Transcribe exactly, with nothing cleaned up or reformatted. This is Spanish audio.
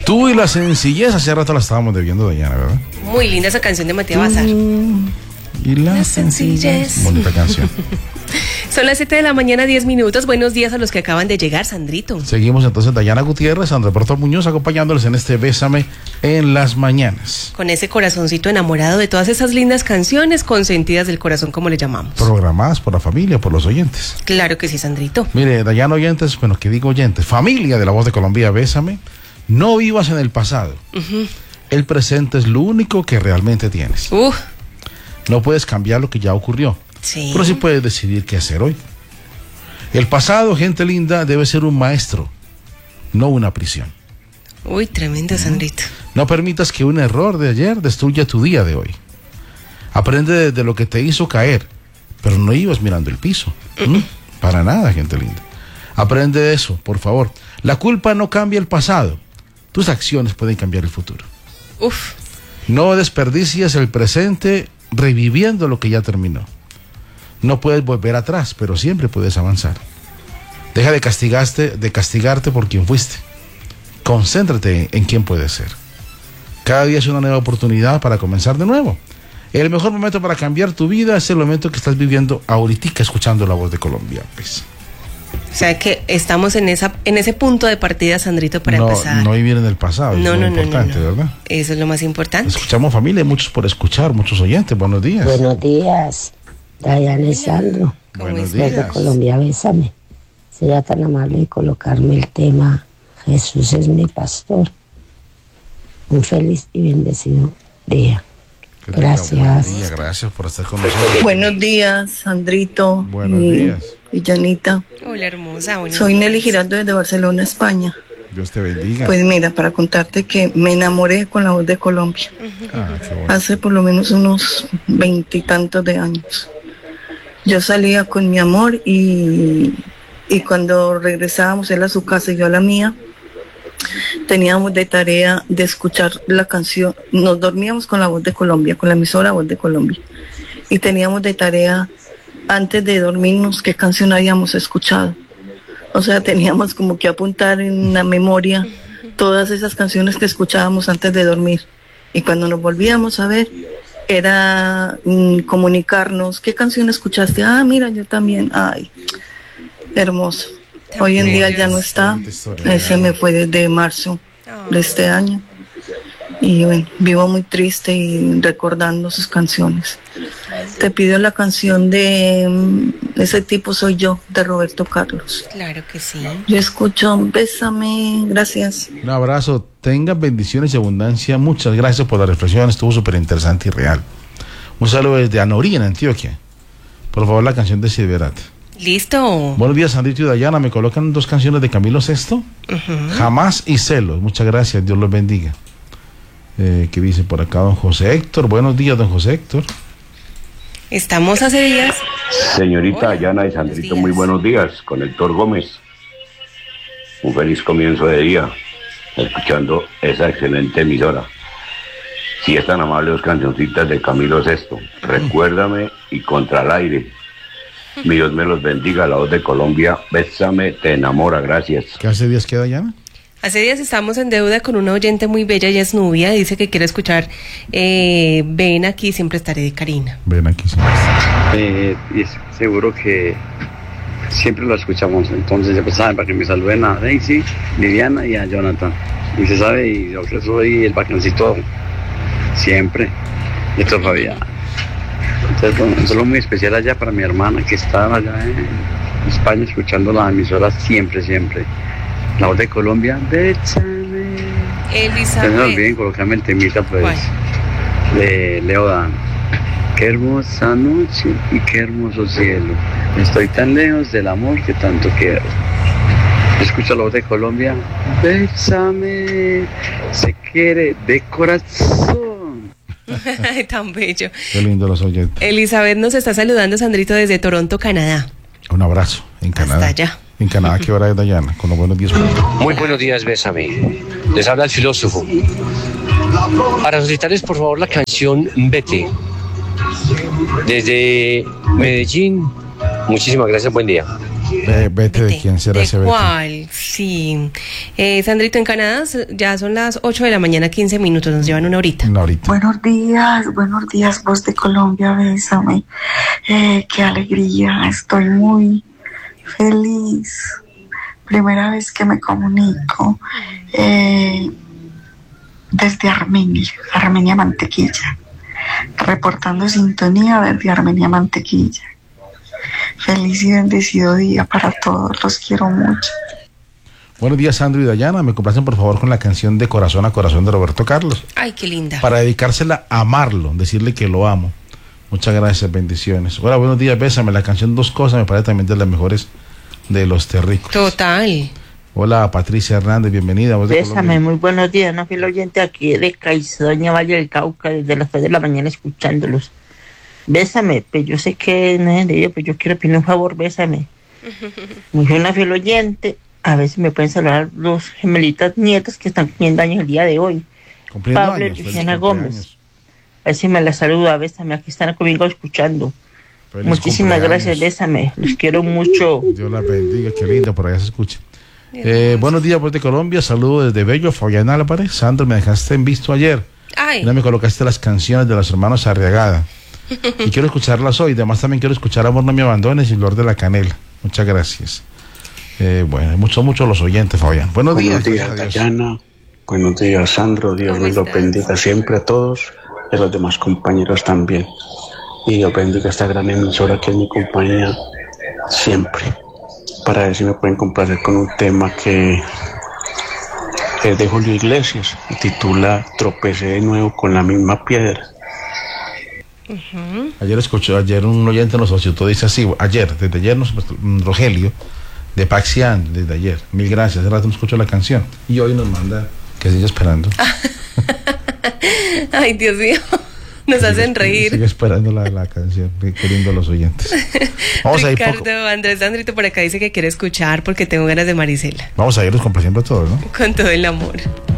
Tú y la sencillez, hace rato la estábamos debiendo, Dayana, ¿verdad? Muy linda esa canción de Matías Bazar. Mm, y la, la sencillez. sencillez. Bonita canción. Son las siete de la mañana, diez minutos. Buenos días a los que acaban de llegar, Sandrito. Seguimos entonces, Dayana Gutiérrez, André Porto Muñoz, acompañándoles en este Bésame en las mañanas. Con ese corazoncito enamorado de todas esas lindas canciones consentidas del corazón, como le llamamos. Programadas por la familia, por los oyentes. Claro que sí, Sandrito. Mire, Dayana, oyentes, bueno, que digo oyentes, familia de La Voz de Colombia, Bésame. No vivas en el pasado. Uh-huh. El presente es lo único que realmente tienes. Uh. No puedes cambiar lo que ya ocurrió. Sí. Pero sí puedes decidir qué hacer hoy. El pasado, gente linda, debe ser un maestro, no una prisión. Uy, tremendo, Sandrito. No permitas que un error de ayer destruya tu día de hoy. Aprende de, de lo que te hizo caer, pero no ibas mirando el piso. Uh-uh. ¿Mm? Para nada, gente linda. Aprende de eso, por favor. La culpa no cambia el pasado. Tus acciones pueden cambiar el futuro. Uf. No desperdicies el presente reviviendo lo que ya terminó. No puedes volver atrás, pero siempre puedes avanzar. Deja de castigarte, de castigarte por quien fuiste. Concéntrate en quién puedes ser. Cada día es una nueva oportunidad para comenzar de nuevo. El mejor momento para cambiar tu vida es el momento que estás viviendo ahorita, escuchando La Voz de Colombia. Pues. O sea que estamos en esa en ese punto de partida, Sandrito, para no, empezar. No vivir en el pasado, no, es muy no, importante, no, no. ¿verdad? Eso es lo más importante. Escuchamos familia, hay muchos por escuchar, muchos oyentes. Buenos días. Buenos días, Dayana y Sandro. Buenos días. Desde Colombia, Bésame. Sería tan amable de colocarme el tema Jesús es mi pastor. Un feliz y bendecido día. Gracias. Día, gracias por estar con nosotros. Buenos días, Sandrito. Buenos y, días. Y Janita. Hola, hermosa. Soy Nelly Giraldo desde Barcelona, España. Dios te bendiga. Pues mira, para contarte que me enamoré con La Voz de Colombia. Ah, qué bueno. Hace por lo menos unos veintitantos de años. Yo salía con mi amor y, y cuando regresábamos él a su casa y yo a la mía, teníamos de tarea de escuchar la canción. Nos dormíamos con La Voz de Colombia, con la emisora Voz de Colombia. Y teníamos de tarea, antes de dormirnos, qué canción habíamos escuchado. O sea, teníamos como que apuntar en la memoria todas esas canciones que escuchábamos antes de dormir. Y cuando nos volvíamos a ver, era mm, comunicarnos, ¿qué canción escuchaste? Ah, mira, yo también. Ay, hermoso. Hoy en día ya no está. Ese me fue desde marzo de este año. Y bueno, vivo muy triste y recordando sus canciones. Te pido la canción de Ese tipo soy yo, de Roberto Carlos. Claro que sí. Yo escucho Bésame, gracias. Un abrazo, tengan bendiciones y abundancia. Muchas gracias por la reflexión, estuvo súper interesante y real. Un saludo desde Anorí, en Antioquia. Por favor, la canción de Silverat. Listo. Buenos días, Sandrito y Dayana. ¿Me colocan dos canciones de Camilo Sesto? Uh-huh. Jamás y Celos. Muchas gracias, Dios los bendiga. Eh, ¿Qué dice por acá don José Héctor? Buenos días, don José Héctor. Estamos hace días. Señorita Dayana y Sandrito, muy buenos días. Con Héctor Gómez. Un feliz comienzo de día, escuchando esa excelente emisora. Si es tan amable, dos cancioncitas de Camilo Sesto. Recuérdame y Contra el aire. Mi Dios me los bendiga. La Voz de Colombia, Bésame, te enamora. Gracias. ¿Qué hace días queda, Dayana? Hace días estamos en deuda con una oyente muy bella, ella es Nubia, dice que quiere escuchar eh, Ven aquí, siempre estaré, de Karina. Ven aquí, siempre estaré. Eh, y seguro que siempre lo escuchamos, entonces ya saben, para que me saluden a Daisy, Liliana y a Jonathan. Y se sabe, y yo que soy el bacancito siempre, y esto Fabián. Entonces, bueno, un saludo muy especial allá para mi hermana que está allá en España escuchando la emisora siempre, siempre. La Voz de Colombia, Bésame. Elizabeth. No se olviden colocarme el temita, pues, ¿cuál? De Leo Dan. Qué hermosa noche y qué hermoso cielo. Estoy tan lejos del amor que tanto quiero. Escucha La Voz de Colombia, Bésame. Se quiere de corazón. Tan bello. Qué lindo los oyentes. Elizabeth nos está saludando, Sandrito, desde Toronto, Canadá. Un abrazo en Canadá. Hasta allá. En Canadá, ¿qué hora es, Dayana? Con los buenos días. Muy buenos días, Bésame. Les habla el filósofo. Para solicitarles, por favor, la canción Vete. Desde Medellín. Muchísimas gracias, buen día. Ve- vete de quién será ¿De ese vete. cuál? Sí. Eh, Sandrito, en Canadá ya son las ocho de la mañana, quince minutos, nos llevan una horita. No, ahorita. Buenos días, buenos días, voz de Colombia, bésame. Eh, qué alegría, estoy muy feliz. Primera vez que me comunico eh, desde Armenia, Armenia Mantequilla, reportando sintonía desde Armenia Mantequilla. Feliz y bendecido día para todos, los quiero mucho. Buenos días, Sandro y Dayana. Me complacen por favor con la canción de Corazón a Corazón de Roberto Carlos. Ay, qué linda. Para dedicársela a amarlo, decirle que lo amo. Muchas gracias, bendiciones. Hola, buenos días, bésame. La canción Dos Cosas me parece también de las mejores de los terrícolas. Total. Hola, Patricia Hernández, bienvenida. Voz de Bésame, Colombia. muy buenos días, no fiel oyente aquí de Caicedoña, Valle del Cauca, desde las tres de la mañana escuchándolos. Bésame, pues yo sé que no es de ellos, pues yo quiero pedir un favor, bésame. Muy fiel, una fiel oyente, a ver si me pueden saludar los gemelitas nietas que están cumpliendo años el día de hoy. Cumpliendo Pablo años, y feliz Luciana cumpleaños. Gómez. A ver si me la saluda, bésame, aquí están conmigo escuchando. Feliz Muchísimas cumpleaños. gracias, bésame, los quiero mucho. Dios la bendiga, qué lindo, por allá se escucha. Eh, buenos días, voz de Colombia. Saludos desde Bello, Fabián Álvarez. Sandro, me dejaste en visto ayer. Ay. No me colocaste las canciones de los hermanos Arriagada. Y quiero escucharlas hoy. Además, también quiero escuchar Amor No Me Abandones y Flor de la Canela. Muchas gracias. Eh, bueno, muchos, muchos los oyentes, Fabián. Buenos, Buenos días. días, gracias a Dios. Dayana. Buenos días, Sandro. Dios ¿Cómo me lo estás? bendiga siempre a todos y a los demás compañeros también. Y Dios bendiga esta gran emisora que es mi compañía siempre. Para ver si me pueden complacer con un tema que es de Julio Iglesias, y titula Tropecé de nuevo con la misma piedra. Ayer escuché, ayer un oyente nos solicitó, dice así, ayer, desde ayer nos, Rogelio, de Paxián, desde ayer. Mil gracias, hace rato no escucho la canción. Y hoy nos manda que siga esperando. Ay, Dios mío. Nos Sigue- hacen reír. Sigue esperando la, la canción, queriendo a los oyentes. Vamos a ir Ricardo poco, Andrés Sandrito por acá dice que quiere escuchar porque tengo ganas de Marisela. vamos a irnos complaciendo a todos, ¿no? Con todo el amor.